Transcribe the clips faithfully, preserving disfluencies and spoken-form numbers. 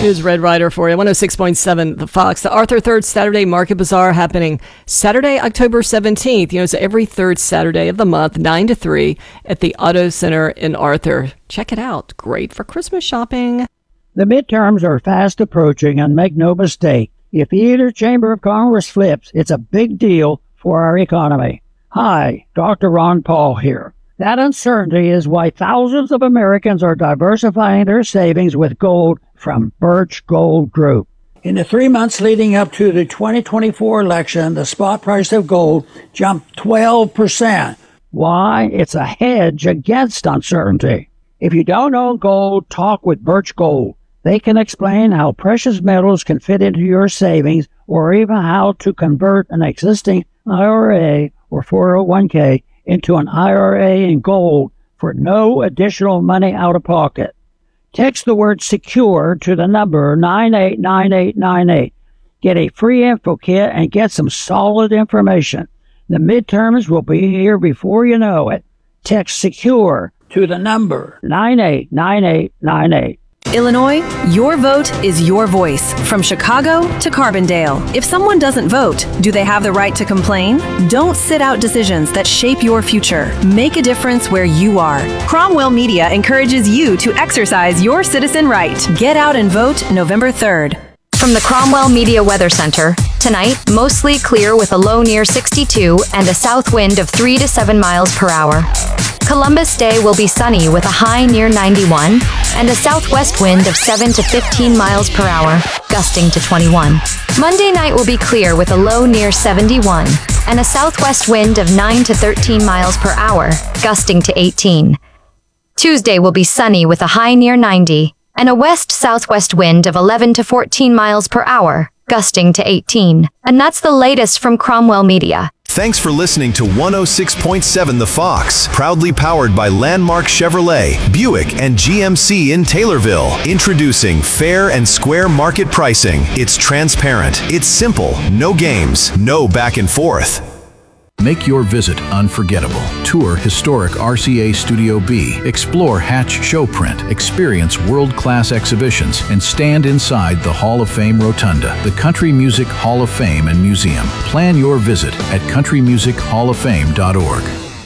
Here's Red Rider for you, one oh six point seven The Fox. The Arthur Third Saturday Market Bazaar happening Saturday, October seventeenth. You know, it's every third Saturday of the month, nine to three, at the Auto Center in Arthur. Check it out. Great for Christmas shopping. The midterms are fast approaching, and make no mistake, if either chamber of Congress flips, it's a big deal for our economy. Hi, Doctor Ron Paul here. That uncertainty is why thousands of Americans are diversifying their savings with gold from Birch Gold Group. In the three months leading up to the twenty twenty-four election, the spot price of gold jumped twelve percent. Why? It's a hedge against uncertainty. If you don't own gold, talk with Birch Gold. They can explain how precious metals can fit into your savings, or even how to convert an existing I R A or four oh one k into an I R A in gold for no additional money out of pocket. Text the word SECURE to the number nine eight nine eight nine eight. Get a free info kit and get some solid information. The midterms will be here before you know it. Text SECURE to the number nine eight nine eight nine eight. Illinois, your vote is your voice. From Chicago to Carbondale. If someone doesn't vote, do they have the right to complain? Don't sit out decisions that shape your future. Make a difference where you are. Cromwell Media encourages you to exercise your citizen right. Get out and vote November third. From the Cromwell Media Weather Center, tonight, mostly clear with a low near sixty-two and a south wind of three to seven miles per hour. Columbus Day will be sunny with a high near ninety-one and a southwest wind of seven to fifteen miles per hour, gusting to twenty-one. Monday night will be clear with a low near seventy-one and a southwest wind of nine to thirteen miles per hour, gusting to eighteen. Tuesday will be sunny with a high near ninety and a west-southwest wind of eleven to fourteen miles per hour, gusting to eighteen. And that's the latest from Cromwell Media. Thanks for listening to one oh six point seven The Fox, proudly powered by Landmark Chevrolet, Buick, and G M C in Taylorville. Introducing fair and square market pricing. It's transparent. It's simple. No games. No back and forth. Make your visit unforgettable. Tour historic R C A Studio B. Explore Hatch Showprint. Experience world-class exhibitions and stand inside the Hall of Fame Rotunda, the Country Music Hall of Fame and Museum. Plan your visit at country music hall of fame dot org.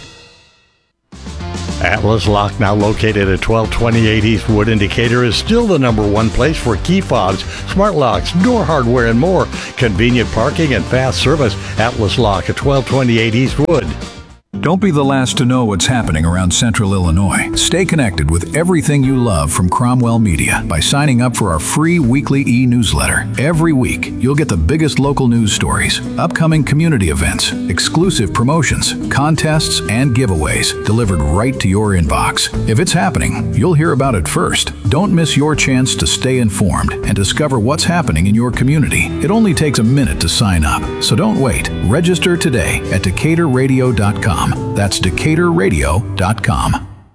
Atlas Lock, now located at twelve twenty-eight Eastwood in Decatur, is still the number one place for key fobs, smart locks, door hardware, and more. Convenient parking and fast service. Atlas Lock at twelve twenty-eight Eastwood. Don't be the last to know what's happening around Central Illinois. Stay connected with everything you love from Cromwell Media by signing up for our free weekly e-newsletter. Every week, you'll get the biggest local news stories, upcoming community events, exclusive promotions, contests, and giveaways delivered right to your inbox. If it's happening, you'll hear about it first. Don't miss your chance to stay informed and discover what's happening in your community. It only takes a minute to sign up, so don't wait. Register today at decatur radio dot com. That's decatur radio dot com.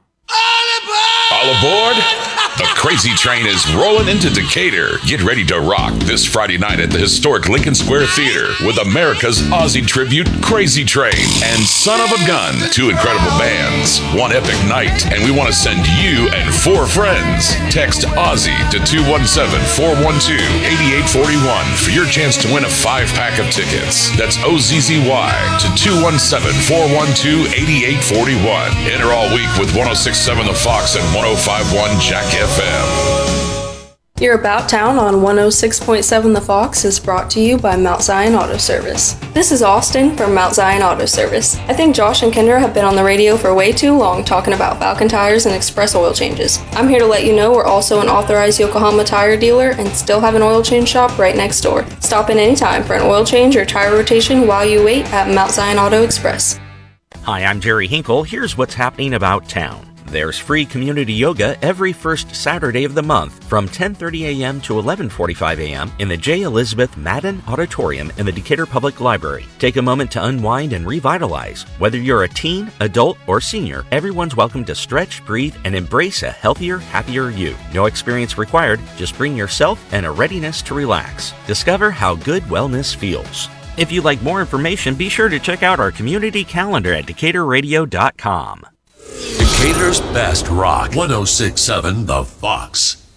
All aboard! The Crazy Train is rolling into Decatur. Get ready to rock this Friday night at the historic Lincoln Square Theater with America's Ozzy tribute, Crazy Train, and Son of a Gun. Two incredible bands, one epic night, and we want to send you and four friends. Text Ozzy to two one seven, four one two, eight eight four one for your chance to win a five-pack of tickets. That's O Z Z Y to two one seven, four one two, eight eight four one. Enter all week with one oh six point seven The Fox and one oh five point one Jack F M. Your About Town on one oh six point seven The Fox is brought to you by Mount Zion Auto Service. This is Austin from Mount Zion Auto Service. I think Josh and Kendra have been on the radio for way too long talking about Falcon tires and express oil changes. I'm here to let you know we're also an authorized Yokohama tire dealer and still have an oil change shop right next door. Stop in anytime for an oil change or tire rotation while you wait at Mount Zion Auto Express. Hi, I'm Jerry Hinkle. Here's what's happening about town. There's free community yoga every first Saturday of the month from ten thirty a.m. to eleven forty-five a.m. in the J. Elizabeth Madden Auditorium in the Decatur Public Library. Take a moment to unwind and revitalize. Whether you're a teen, adult, or senior, everyone's welcome to stretch, breathe, and embrace a healthier, happier you. No experience required, just bring yourself and a readiness to relax. Discover how good wellness feels. If you'd like more information, be sure to check out our community calendar at decatur radio dot com. Decatur's best rock, one oh six point seven The Fox.